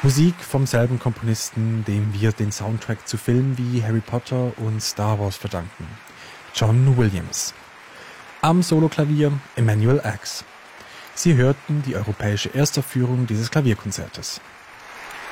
Musik vom selben Komponisten, dem wir den Soundtrack zu Filmen wie Harry Potter und Star Wars verdanken. John Williams. Am Soloklavier Emanuel Ax. Sie hörten die europäische Erstaufführung dieses Klavierkonzertes.